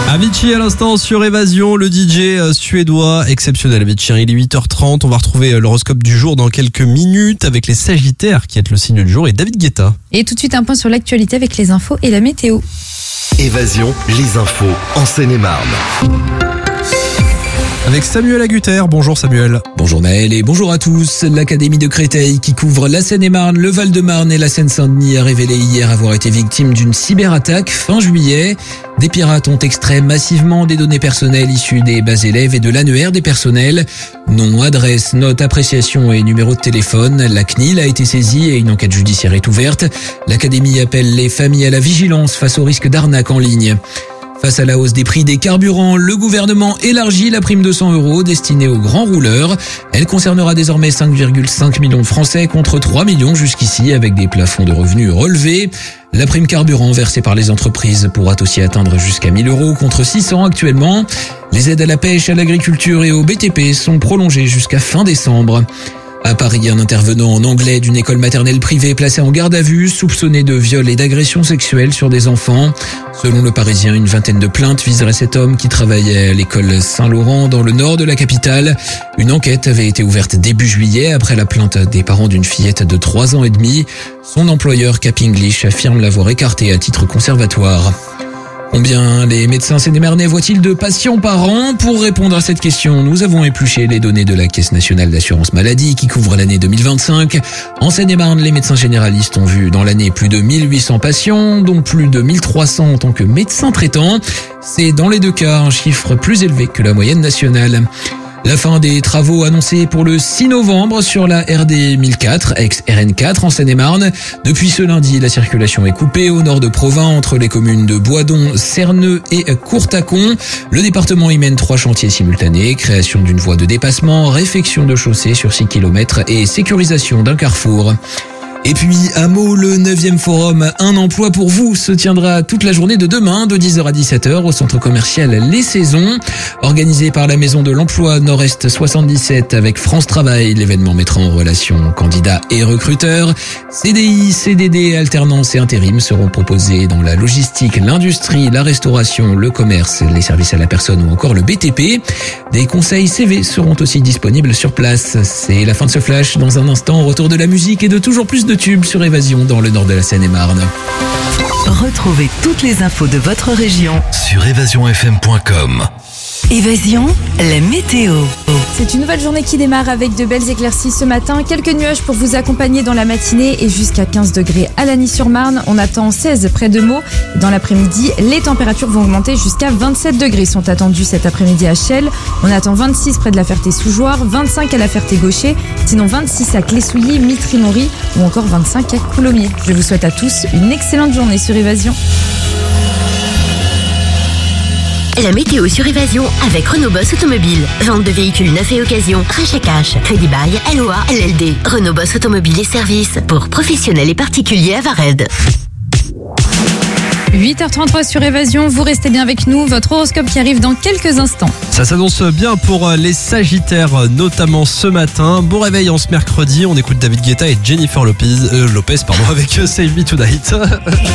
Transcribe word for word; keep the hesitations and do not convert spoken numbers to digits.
Avicii à l'instant sur Évasion, le D J suédois exceptionnel Avicii. Il est huit heures trente, on va retrouver l'horoscope du jour dans quelques minutes avec les Sagittaires qui est le signe du jour et David Guetta. Et tout de suite un point sur l'actualité avec les infos et la météo. Évasion, les infos en Seine-et-Marne. Avec Samuel Agutter. Bonjour Samuel. Bonjour Naël et bonjour à tous. L'Académie de Créteil qui couvre la Seine-et-Marne, le Val-de-Marne et la Seine-Saint-Denis a révélé hier avoir été victime d'une cyberattaque fin juillet. Des pirates ont extrait massivement des données personnelles issues des bases élèves et de l'annuaire des personnels. Nom, adresse, note, appréciation et numéro de téléphone. La C N I L a été saisie et une enquête judiciaire est ouverte. L'Académie appelle les familles à la vigilance face au risque d'arnaque en ligne. Face à la hausse des prix des carburants, le gouvernement élargit la prime de cent euros destinée aux grands rouleurs. Elle concernera désormais cinq virgule cinq millions de Français contre trois millions jusqu'ici avec des plafonds de revenus relevés. La prime carburant versée par les entreprises pourra aussi atteindre jusqu'à mille euros contre six cents actuellement. Les aides à la pêche, à l'agriculture et au B T P sont prolongées jusqu'à fin décembre. À Paris, un intervenant en anglais d'une école maternelle privée placé en garde à vue, soupçonné de viol et d'agression sexuelle sur des enfants. Selon le Parisien, une vingtaine de plaintes viseraient cet homme qui travaillait à l'école Saint-Laurent dans le nord de la capitale. Une enquête avait été ouverte début juillet après la plainte des parents d'une fillette de trois ans et demi. Son employeur Cap English affirme l'avoir écarté à titre conservatoire. Combien les médecins seine-et-marnais voient-ils de patients par an? Pour répondre à cette question, nous avons épluché les données de la Caisse nationale d'assurance maladie qui couvre l'année deux mille vingt-cinq. En Seine-et-Marne, les médecins généralistes ont vu dans l'année plus de mille huit cents patients, dont plus de mille trois cents en tant que médecins traitants. C'est dans les deux cas un chiffre plus élevé que la moyenne nationale. La fin des travaux annoncés pour le six novembre sur la R D mille quatre, ex-R N quatre en Seine-et-Marne. Depuis ce lundi, la circulation est coupée au nord de Provins entre les communes de Boisdon, Cerneux et Courtacon. Le département y mène trois chantiers simultanés, création d'une voie de dépassement, réfection de chaussée sur six kilomètres et sécurisation d'un carrefour. Et puis, à Meaux, le neuvième forum Un emploi pour vous se tiendra toute la journée de demain, de dix heures à dix-sept heures, au centre commercial Les Saisons. Organisé par la Maison de l'Emploi Nord-Est soixante-dix-sept avec France Travail, l'événement mettra en relation candidats et recruteurs. C D I, C D D, alternance et intérim seront proposés dans la logistique, l'industrie, la restauration, le commerce, les services à la personne ou encore le B T P. Des conseils C V seront aussi disponibles sur place. C'est la fin de ce flash. Dans un instant, retour de la musique et de toujours plus de tubes sur Évasion dans le nord de la Seine-et-Marne. Retrouvez toutes les infos de votre région Sur évasion f m point com. Évasion, la météo. C'est une nouvelle journée qui démarre avec de belles éclaircies ce matin. Quelques nuages pour vous accompagner dans la matinée et jusqu'à quinze degrés à Lagny-sur-Marne. On attend seize près de Meaux. Dans l'après-midi, les températures vont augmenter jusqu'à vingt-sept degrés sont attendus cet après-midi à Chelles. On attend vingt-six près de la Ferté-sous-Jouarre, vingt-cinq à la Ferté-Gaucher, sinon vingt-six à Clé-Souilly, Mitry-Mory ou encore vingt-cinq à Coulommiers. Je vous souhaite à tous une excellente journée sur Évasion. La météo sur Évasion avec Renault Boss Automobile. Vente de véhicules neufs et occasion, rachat cash, crédit bail, L O A, L L D. Renault Boss Automobile et services pour professionnels et particuliers à Vared. huit heures trente-trois sur Évasion, vous restez bien avec nous, votre horoscope qui arrive dans quelques instants. Ça s'annonce bien pour les Sagittaires, notamment ce matin. Bon réveil en ce mercredi, on écoute David Guetta et Jennifer Lopez, euh, Lopez pardon, avec Save Me Tonight.